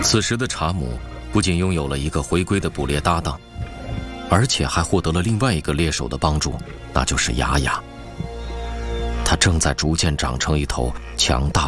此时的查姆不仅拥有了一个回归的捕猎搭档，而且还获得了另外一个猎手的帮助，那就是雅雅。它正在逐渐长成一头强大